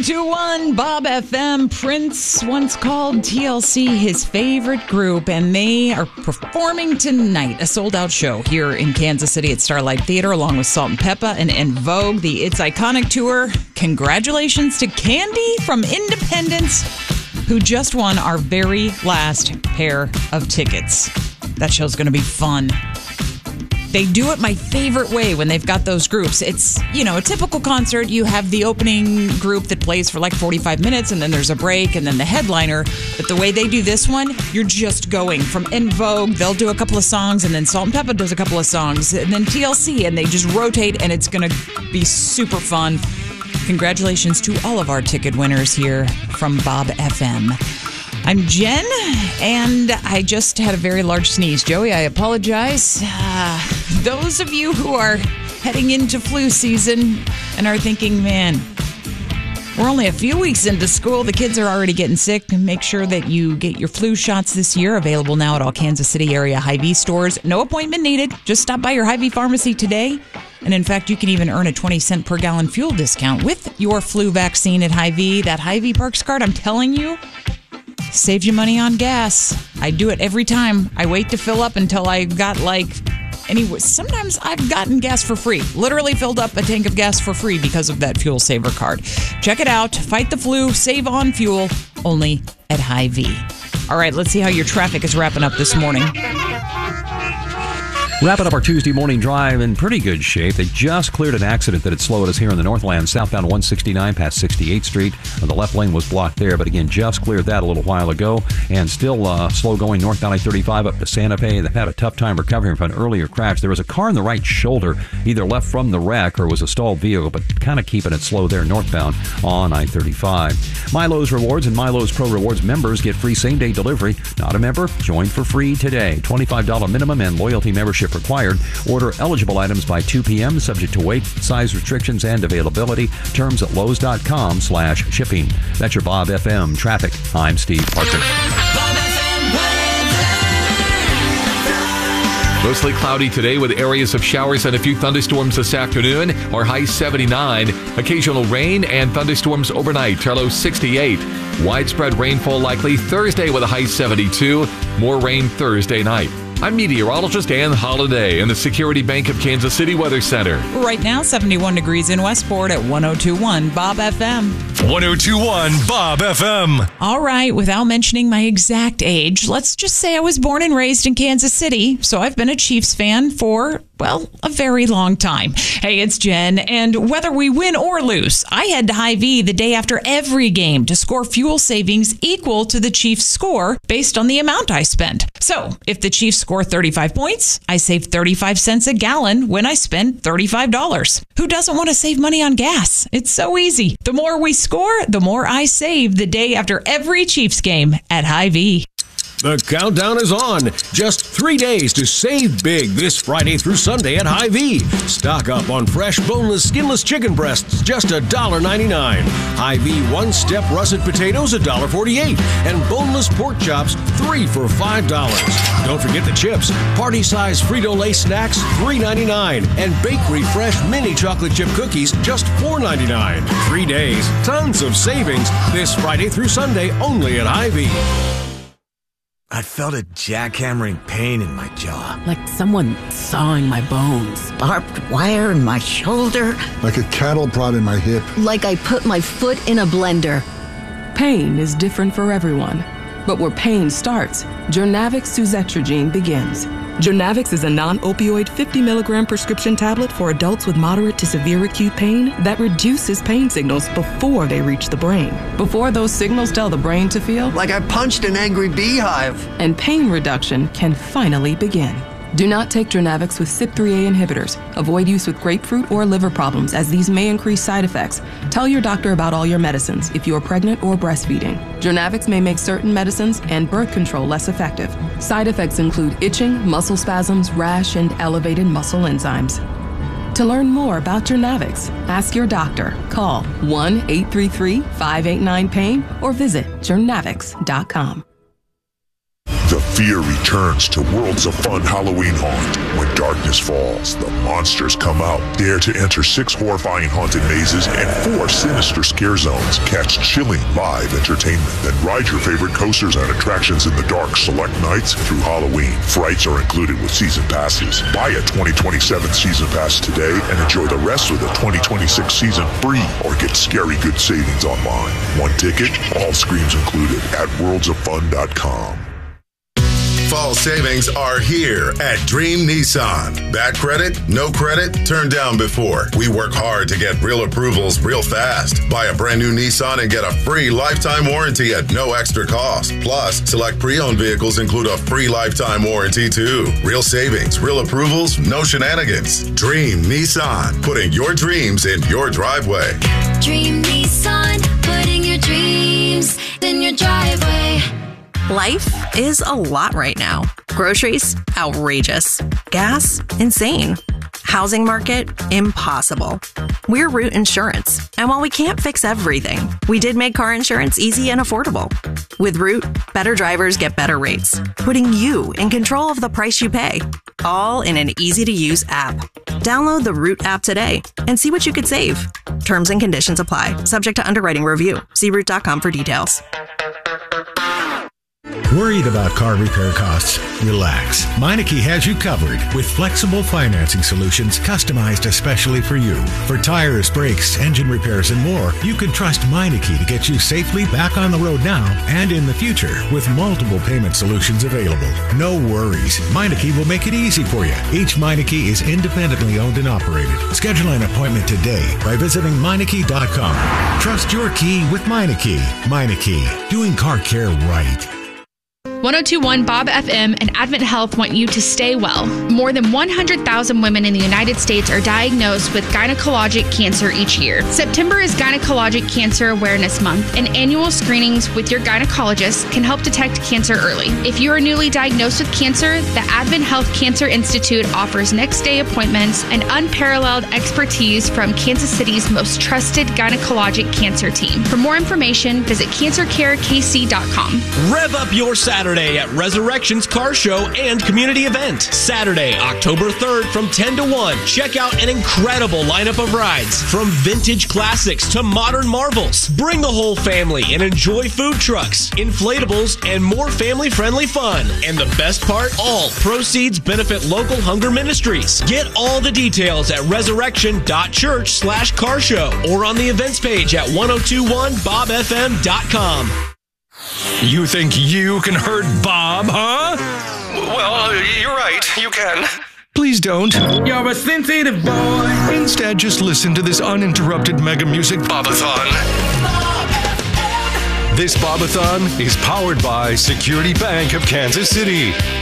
1021 Bob FM. Prince once called TLC his favorite group, and they are performing tonight. A sold-out show here in Kansas City at Starlight Theater, along with Salt and Peppa and En Vogue, the It's Iconic Tour. Congratulations to Candy from Independence, who just won our very last pair of tickets. That show's going to be fun. They do it my favorite way when they've got those groups. It's, a typical concert. You have the opening group that plays for like 45 minutes, and then there's a break, and then the headliner. But the way they do this one, you're just going from En Vogue. They'll do a couple of songs, and then Salt and Peppa does a couple of songs, and then TLC, and they just rotate, and it's going to be super fun. Congratulations to all of our ticket winners here from Bob FM. I'm Jen, and I just had a very large sneeze. Joey, I apologize. Those of you who are heading into flu season and are thinking, man, we're only a few weeks into school. The kids are already getting sick. Make sure that you get your flu shots this year. Available now at all Kansas City area Hy-Vee stores. No appointment needed. Just stop by your Hy-Vee pharmacy today. And in fact, you can even earn a 20-cent per gallon fuel discount with your flu vaccine at Hy-Vee. That Hy-Vee Perks card, I'm telling you, saves you money on gas. I do it every time. I wait to fill up until I got sometimes I've gotten gas for free. Literally filled up a tank of gas for free because of that Fuel Saver card. Check it out. Fight the flu. Save on fuel. Only at Hy-Vee. All right, let's see how your traffic is wrapping up this morning. Wrapping up our Tuesday morning drive in pretty good shape. They just cleared an accident that had slowed us here in the Northland, southbound 169 past 68th Street. The left lane was blocked there, but again, just cleared that a little while ago. And still slow going northbound I-35 up to Santa Fe. They've had a tough time recovering from an earlier crash. There was a car in the right shoulder, either left from the wreck or was a stalled vehicle, but kind of keeping it slow there northbound on I-35. Milo's Rewards and Milo's Pro Rewards members get free same-day delivery. Not a member? Join for free today. $25 minimum and loyalty membership required. Order eligible items by 2 p.m. subject to weight, size restrictions, and availability. Terms at Lowe's.com/shipping. That's your Bob FM traffic. I'm Steve Parker. Mostly cloudy today with areas of showers and a few thunderstorms this afternoon. Our high 79. Occasional rain and thunderstorms overnight. Our low 68. Widespread rainfall likely Thursday with a high 72. More rain Thursday night. I'm meteorologist Ann Holiday in the Security Bank of Kansas City Weather Center. Right now, 71 degrees in Westport at 1021 Bob FM. 1021 Bob FM. All right, without mentioning my exact age, let's just say I was born and raised in Kansas City, so I've been a Chiefs fan for, a very long time. Hey, it's Jen, and whether we win or lose, I head to Hy-Vee the day after every game to score fuel savings equal to the Chiefs' score based on the amount I spend. So, if the Chiefs score 35 points, I save 35 cents a gallon when I spend $35. Who doesn't want to save money on gas? It's so easy. The more we score, the more I save the day after every Chiefs game at Hy-Vee. The countdown is on. Just 3 days to save big this Friday through Sunday at Hy-Vee. Stock up on fresh, boneless, skinless chicken breasts, just $1.99. Hy-Vee one-step russet potatoes, $1.48. And boneless pork chops, 3 for $5. Don't forget the chips. Party-size Frito-Lay snacks, $3.99. And bakery fresh mini chocolate chip cookies, just $4.99. 3 days, tons of savings this Friday through Sunday only at Hy-Vee. I felt a jackhammering pain in my jaw. Like someone sawing my bones. Barbed wire in my shoulder. Like a cattle prod in my hip. Like I put my foot in a blender. Pain is different for everyone. But where pain starts, Journavx suzetrigine begins. Journavx is a non-opioid 50-milligram prescription tablet for adults with moderate to severe acute pain that reduces pain signals before they reach the brain. Before those signals tell the brain to feel like I punched an angry beehive. And pain reduction can finally begin. Do not take Journavx with CYP3A inhibitors. Avoid use with grapefruit or liver problems, as these may increase side effects. Tell your doctor about all your medicines if you are pregnant or breastfeeding. Journavx may make certain medicines and birth control less effective. Side effects include itching, muscle spasms, rash, and elevated muscle enzymes. To learn more about Journavx, ask your doctor. Call 1-833-589-PAIN or visit journavx.com. The fear returns to Worlds of Fun Halloween Haunt. When darkness falls, the monsters come out. Dare to enter 6 horrifying haunted mazes and 4 sinister scare zones. Catch chilling live entertainment. Then ride your favorite coasters and attractions in the dark select nights through Halloween. Frights are included with season passes. Buy a 2027 season pass today and enjoy the rest of the 2026 season free, or get scary good savings online. 1 ticket, all screams included at worldsoffun.com. Fall savings are here at Dream Nissan. Bad credit? No credit? Turned down before. We work hard to get real approvals real fast. Buy a brand new Nissan and get a free lifetime warranty at no extra cost. Plus, select pre-owned vehicles include a free lifetime warranty too. Real savings, real approvals, no shenanigans. Dream Nissan, putting your dreams in your driveway. Dream Nissan, putting your dreams in your driveway. Life is a lot right now. Groceries, outrageous. Gas, insane. Housing market, impossible. We're Root Insurance, and while we can't fix everything, we did make car insurance easy and affordable. With Root, better drivers get better rates, putting you in control of the price you pay, all in an easy-to-use app. Download the Root app today and see what you could save. Terms and conditions apply, subject to underwriting review. See Root.com for details. Worried about car repair costs? Relax. Meineke has you covered with flexible financing solutions customized especially for you. For tires, brakes, engine repairs, and more, you can trust Meineke to get you safely back on the road now and in the future with multiple payment solutions available. No worries. Meineke will make it easy for you. Each Meineke is independently owned and operated. Schedule an appointment today by visiting Meineke.com. Trust your key with Meineke. Meineke, doing car care right. 1021 Bob FM and Advent Health want you to stay well. More than 100,000 women in the United States are diagnosed with gynecologic cancer each year. September is Gynecologic Cancer Awareness Month, and annual screenings with your gynecologist can help detect cancer early. If you are newly diagnosed with cancer, the Advent Health Cancer Institute offers next-day appointments and unparalleled expertise from Kansas City's most trusted gynecologic cancer team. For more information, visit cancercarekc.com. Rev up your Saturday at Resurrection's Car Show and Community Event. Saturday, October 3rd from 10 to 1. Check out an incredible lineup of rides, from vintage classics to modern marvels. Bring the whole family and enjoy food trucks, inflatables, and more family-friendly fun. And the best part, all proceeds benefit local hunger ministries. Get all the details at resurrection.church/car show or on the events page at 1021bobfm.com. You think you can hurt Bob, huh? Well, you're right. You can. Please don't. You're a sensitive boy. Instead, just listen to this uninterrupted Mega Music Bobathon. This Bobathon is powered by Security Bank of Kansas City.